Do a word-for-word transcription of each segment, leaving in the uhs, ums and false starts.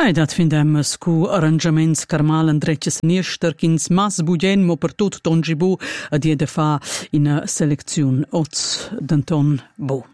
E dat findemmas cu arrangiaments carmal andretges niester ch'ins mas budien mo per tut tongi bu a die de fa in a seleziun oz d'Anton Bu.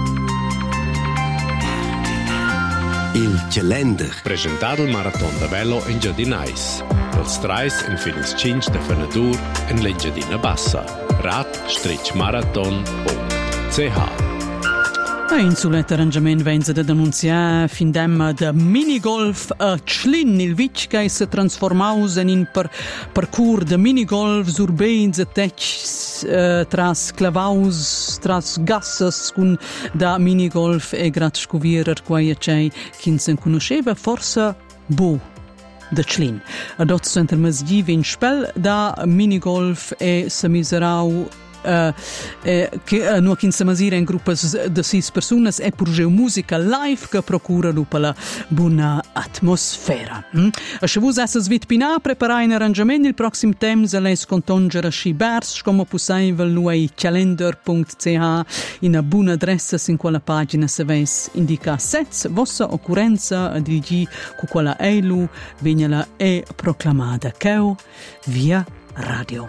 Il calender. Presentado il Marathon da Velo in Giardinais. Dels trais in finis cinc de Fenadur in l'Engiadina Bassa. rad-marathon punct c h. In sulet arrangiament venza da denunziare findemma da minigolf a Tschlin, il vic che si trasformaus in in per, parcours de minigolfs urbans a tec uh, tras clavaus, tras gassas con da minigolf e grat scuvierer quaia cei kin sen conosceva forsa bu da Tschlin. Adot center masgiv in spell da minigolf e se miserau Uh, eh, che uh, no in samasira in gruppas de sis personas e purgeu musica live che procura lupa la buona atmosfera. Mm? A se vus essas vit pina prepara in arrangiament il proxim temps a les contongera schi bers come possibile nuai calendar punct c h in a buona adressa sin quella pagina se ves indica sets vossa occurrenza a dirigi cu quella eilu vignala e proclamada cheu via radio.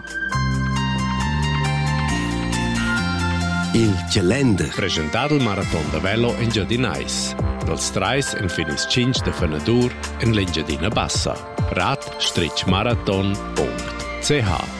Il calender. Presentado il Marathon da Velo in Giardinais. Dels trais in finis cinc de Fenadur in l'Engiadina Bassa. rad-marathon punct c h.